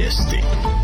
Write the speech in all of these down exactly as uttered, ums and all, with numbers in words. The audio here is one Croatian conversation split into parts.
vijesti.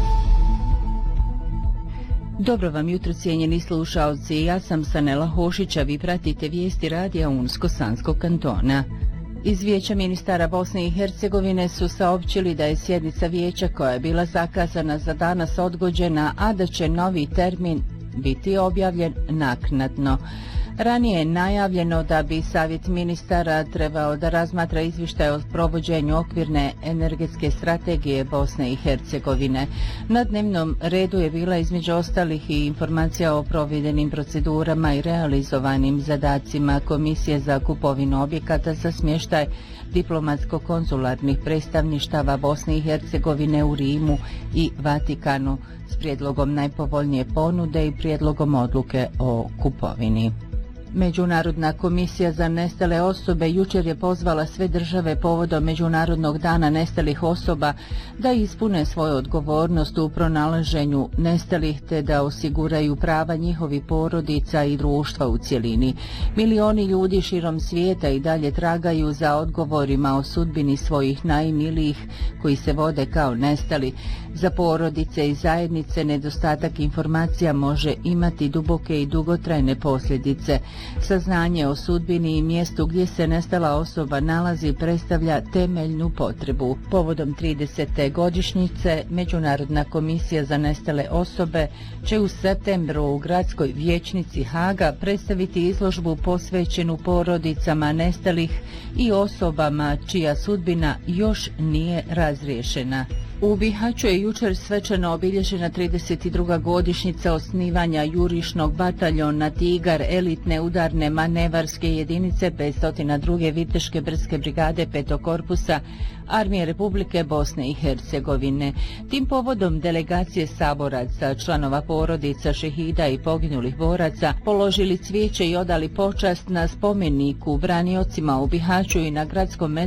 Dobro vam jutro, cijenjeni slušaoci, ja sam Sanela Hošića, vi pratite vijesti radija Unsko-Sanskog kantona. Iz Vijeća ministara Bosne i Hercegovine su saopćili da je sjednica vijeća koja je bila zakazana za danas odgođena, a da će novi termin biti objavljen naknadno. Ranije je najavljeno da bi Savjet ministara trebao da razmatra izvještaj o provođenju okvirne energetske strategije Bosne i Hercegovine. Na dnevnom redu je bila između ostalih i informacija o provedenim procedurama i realizovanim zadacima Komisije za kupovinu objekata za smještaj diplomatsko-konzularnih predstavništava Bosne i Hercegovine u Rimu i Vatikanu s prijedlogom najpovoljnije ponude i prijedlogom odluke o kupovini. Međunarodna komisija za nestale osobe jučer je pozvala sve države povodom Međunarodnog dana nestalih osoba da ispune svoju odgovornost u pronalaženju nestalih te da osiguraju prava njihovih porodica i društva u cjelini. Milioni ljudi širom svijeta i dalje tragaju za odgovorima o sudbini svojih najmilijih koji se vode kao nestali. Za porodice i zajednice nedostatak informacija može imati duboke i dugotrajne posljedice. Saznanje o sudbini i mjestu gdje se nestala osoba nalazi predstavlja temeljnu potrebu. Povodom tridesete godišnjice Međunarodna komisija za nestale osobe će u septembru u gradskoj vijećnici Haga predstaviti izložbu posvećenu porodicama nestalih i osobama čija sudbina još nije razriješena. U Bihaću je jučer svečano obilježena trideset druga godišnjica osnivanja jurišnog bataljona Tigar elitne udarne manevarske jedinice petsto druge viteške brdske brigade petog korpusa Armije Republike Bosne i Hercegovine. Tim povodom delegacije saboraca, članova porodica, šehida i poginulih boraca položili cvijeće i odali počast na spomeniku braniocima u Bihaću i na gradskom